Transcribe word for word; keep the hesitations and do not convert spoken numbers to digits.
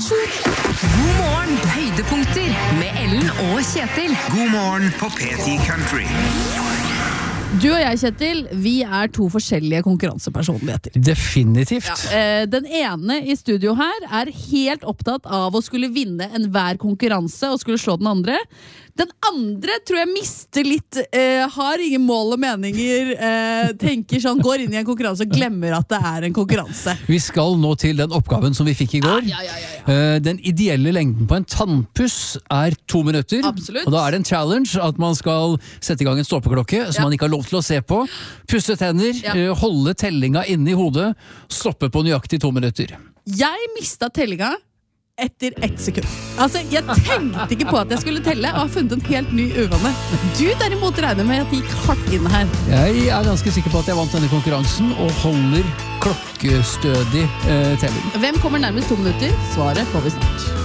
God morgen, høydepunkter med Ellen og Kjetil. God morgen på P ti Country. Du og jeg, Kjetil, vi er to forskjellige konkurransepersonligheter. Definitivt. Ja, den ene i studio her er helt opptatt av å skulle vinne enhver konkurranse og skulle slå den andre. Den andre tror jeg mister litt, eh, har ingen mål og meninger, eh, tenker sånn, går inn i en konkurranse og glemmer at det er en konkurranse. Vi skal nå til den oppgaven som vi fikk i går. Ja, ja, ja, ja, ja. Eh, Den ideelle lengden på en tannpuss er to minutter. Absolutt. Og da er det en challenge at man skal sette i gang en stoppeklokke som Ja. man ikke har lov til å se på. Pusse tenner, Ja. eh, holde tellinga inne i hodet, stoppe på nøyaktig to minutter. Jeg mistet tellinga etter ett sekund. Altså, jeg tenkte ikke på at jeg skulle telle, og har funnet en helt ny uvane. Du derimot regner med at det gikk hardt inn her. Jeg er ganske sikker på at jeg vant denne konkurransen og holder klokkestødig eh, telling. Hvem kommer nærmest to minutter? Svaret får vi snart.